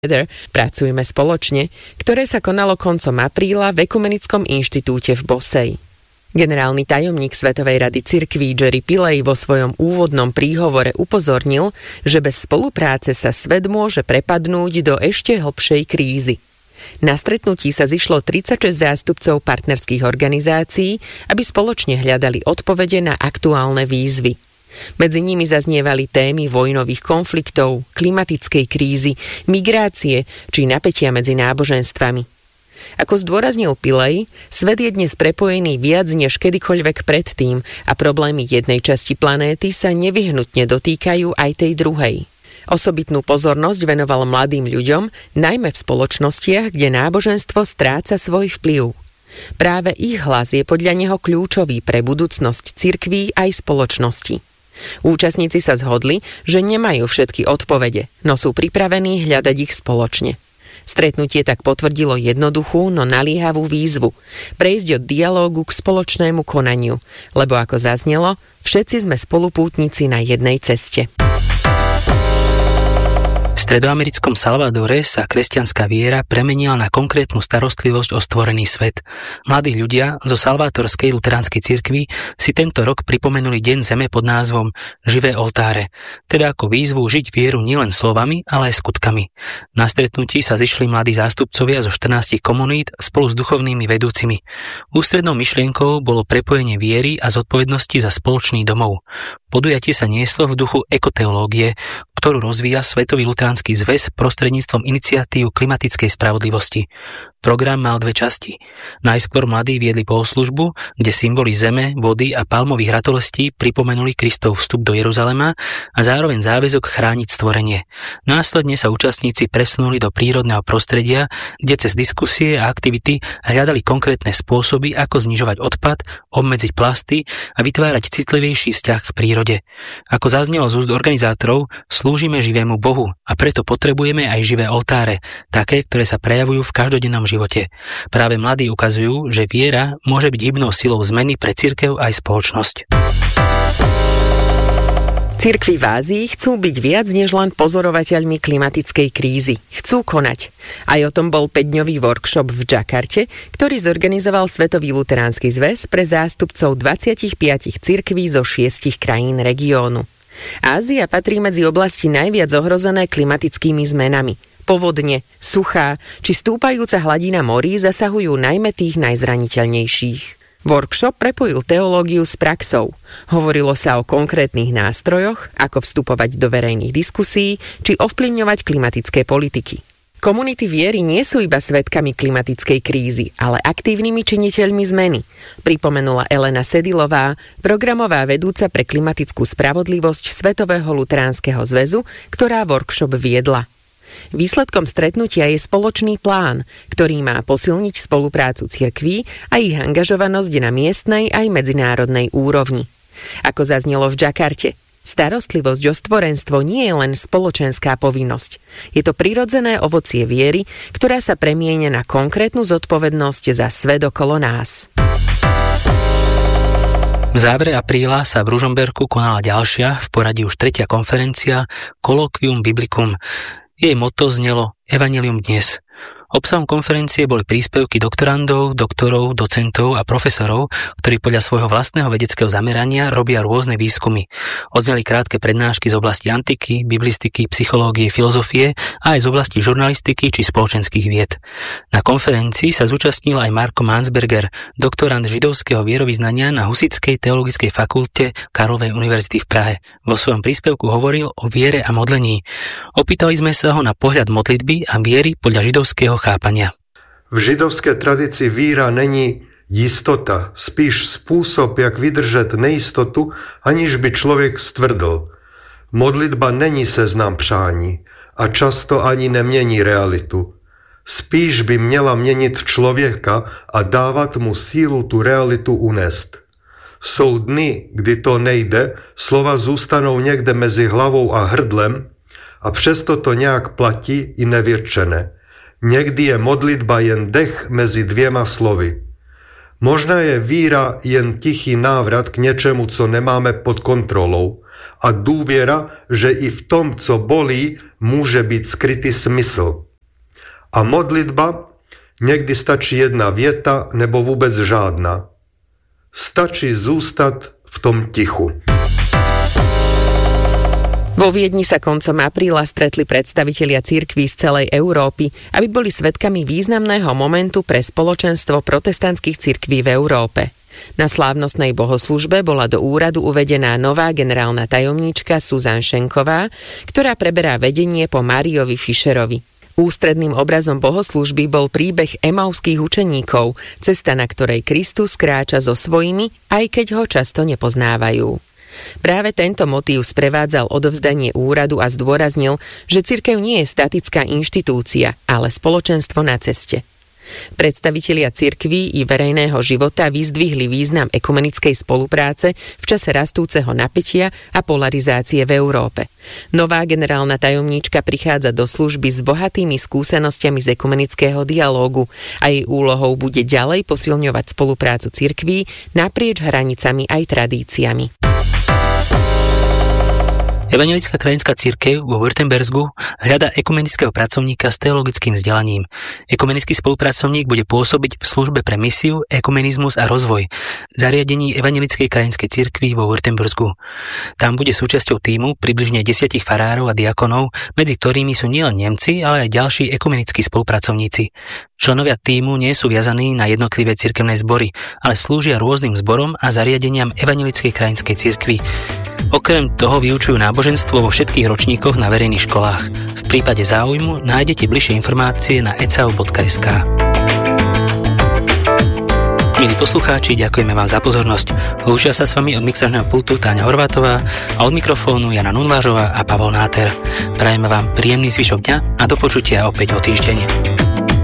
Pracujme spoločne, ktoré sa konalo koncom apríla v Ekumenickom inštitúte v Boseji. Generálny tajomník Svetovej rady cirkví Jerry Pillay vo svojom úvodnom príhovore upozornil, že bez spolupráce sa svet môže prepadnúť do ešte hlbšej krízy. Na stretnutí sa zišlo 36 zástupcov partnerských organizácií, aby spoločne hľadali odpovede na aktuálne výzvy. Medzi nimi zaznievali témy vojnových konfliktov, klimatickej krízy, migrácie či napätia medzi náboženstvami. Ako zdôraznil Pillay, svet je dnes prepojený viac než kedykoľvek predtým a problémy jednej časti planéty sa nevyhnutne dotýkajú aj tej druhej. Osobitnú pozornosť venoval mladým ľuďom, najmä v spoločnostiach, kde náboženstvo stráca svoj vplyv. Práve ich hlas je podľa neho kľúčový pre budúcnosť cirkví aj spoločnosti. Účastníci sa zhodli, že nemajú všetky odpovede, no sú pripravení hľadať ich spoločne. Stretnutie tak potvrdilo jednoduchú, no naliehavú výzvu prejsť od dialógu k spoločnému konaniu, lebo ako zaznelo, všetci sme spolupútnici na jednej ceste. V stredoamerickom Salvadore sa kresťanská viera premenila na konkrétnu starostlivosť o stvorený svet. Mladí ľudia zo salvatorskej luteránskej cirkvi si tento rok pripomenuli Deň zeme pod názvom Živé oltáre, teda ako výzvu žiť vieru nielen slovami, ale aj skutkami. Na stretnutí sa zišli mladí zástupcovia zo 14 komunít spolu s duchovnými vedúcimi. Ústrednou myšlienkou bolo prepojenie viery a zodpovednosti za spoločný domov. Podujatie sa nieslo v duchu ekoteológie, ktorú rozvíja Svetový luteránsky zväz prostredníctvom iniciatív klimatickej spravodlivosti. Program mal dve časti. Najskôr mladí viedli bohoslužbu, kde symboly zeme, vody a palmových ratolestí pripomenuli Kristov vstup do Jeruzalema a zároveň záväzok chrániť stvorenie. Následne sa účastníci presunuli do prírodného prostredia, kde cez diskusie a aktivity hľadali konkrétne spôsoby, ako znižovať odpad, obmedziť plasty a vytvárať citlivejší vzťah k prírode. Ako zaznelo z úst organizátorov, slúžime živému Bohu a preto potrebujeme aj živé oltáre, také, ktoré sa prejavujú v každodennom živote. Práve mladí ukazujú, že viera môže byť hybnou silou zmeny pre cirkev aj spoločnosť. Cirkvi v Ázii chcú byť viac než len pozorovateľmi klimatickej krízy. Chcú konať. Aj o tom bol 5-dňový workshop v Džakarte, ktorý zorganizoval Svetový luteránsky zväz pre zástupcov 25 cirkví zo 6 krajín regiónu. Ázia patrí medzi oblasti najviac ohrozené klimatickými zmenami. Povodne, suchá či stúpajúca hladina morí zasahujú najmä tých najzraniteľnejších. Workshop prepojil teológiu s praxou. Hovorilo sa o konkrétnych nástrojoch, ako vstupovať do verejných diskusí či ovplyvňovať klimatické politiky. Komunity viery nie sú iba svedkami klimatickej krízy, ale aktívnymi činiteľmi zmeny, pripomenula Elena Sedilová, programová vedúca pre klimatickú spravodlivosť Svetového luteránskeho zväzu, ktorá workshop viedla. Výsledkom stretnutia je spoločný plán, ktorý má posilniť spoluprácu cirkví a ich angažovanosť na miestnej aj medzinárodnej úrovni. Ako zaznelo v Džakarte, starostlivosť o stvorenstvo nie je len spoločenská povinnosť. Je to prirodzené ovocie viery, ktorá sa premieňa na konkrétnu zodpovednosť za svet okolo nás. V závere apríla sa v Ružomberku konala ďalšia, v poradí už 3. konferencia Colloquium Biblicum. Jej motto znelo Evangelium dnes. Obsahom konferencie boli príspevky doktorandov, doktorov, docentov a profesorov, ktorí podľa svojho vlastného vedeckého zamerania robia rôzne výskumy. Odzneli krátke prednášky z oblasti antiky, biblistiky, psychológie, filozofie a aj z oblasti žurnalistiky či spoločenských vied. Na konferencii sa zúčastnil aj Marko Mansberger, doktorand židovského vierovyznania na Husitskej teologickej fakulte Karlovej univerzity v Prahe. Vo svojom príspevku hovoril o viere a modlení. Opýtali sme sa ho na pohľad modlitby a viery podľa židovského chápania. V židovské tradici víra není jistota, spíš způsob, jak vydržet nejistotu, aniž by člověk stvrdl. Modlitba není seznam přání a často ani nemění realitu. Spíš by měla měnit člověka a dávat mu sílu tu realitu unést. Jsou dny, kdy to nejde, slova zůstanou někde mezi hlavou a hrdlem a přesto to nějak platí i nevyřčené. Někdy je modlitba jen dech mezi dvěma slovy. Možná je víra jen tichý návrat k něčemu, co nemáme pod kontrolou a důvěra, že i v tom, co bolí, může být skrytý smysl. A modlitba, někdy stačí jedna věta nebo vůbec žádná. Stačí zůstat v tom tichu. Vo Viedni sa koncom apríla stretli predstavitelia cirkví z celej Európy, aby boli svedkami významného momentu pre spoločenstvo protestantských cirkví v Európe. Na slávnostnej bohoslužbe bola do úradu uvedená nová generálna tajomníčka Susan Schenková, ktorá preberá vedenie po Mariovi Fischerovi. Ústredným obrazom bohoslužby bol príbeh emauských učeníkov, cesta, na ktorej Kristus kráča so svojimi, aj keď ho často nepoznávajú. Práve tento motív sprevádzal odovzdanie úradu a zdôraznil, že cirkev nie je statická inštitúcia, ale spoločenstvo na ceste. Predstavitelia cirkví i verejného života vyzdvihli význam ekumenickej spolupráce v čase rastúceho napätia a polarizácie v Európe. Nová generálna tajomníčka prichádza do služby s bohatými skúsenostiami z ekumenického dialógu a jej úlohou bude ďalej posilňovať spoluprácu cirkví naprieč hranicami aj tradíciami. Evanjelická krajinská cirkev vo Württembersku hľadá ekumenického pracovníka s teologickým vzdelaním. Ekumenický spolupracovník bude pôsobiť v službe pre misiu, ekumenizmus a rozvoj zariadení Evanjelickej krajinskej cirkvi vo Württembersku. Tam bude súčasťou tímu približne 10 farárov a diakonov, medzi ktorými sú nielen Nemci, ale aj ďalší ekumenickí spolupracovníci. Členovia tímu nie sú viazaní na jednotlivé cirkevné zbory, ale slúžia rôznym zborom a zariadeniam Evanjelickej krajinskej cirkvi. Okrem toho vyučujú náboženstvo vo všetkých ročníkoch na verejných školách. V prípade záujmu nájdete bližšie informácie na ecau.sk. Milí poslucháči, ďakujeme vám za pozornosť. Lúčia sa s vami od mixerného pultu Táňa Horvátová a od mikrofónu Jana Nunvářová a Pavol Náter. Prajeme vám príjemný zvyšok dňa a do počutia opäť o týždeň.